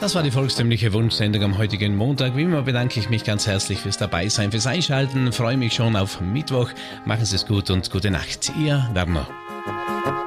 Das war die volkstümliche Wunschsendung am heutigen Montag. Wie immer bedanke ich mich ganz herzlich fürs Dabeisein, fürs Einschalten. Freue mich schon auf Mittwoch. Machen Sie es gut und gute Nacht. Ihr Werner.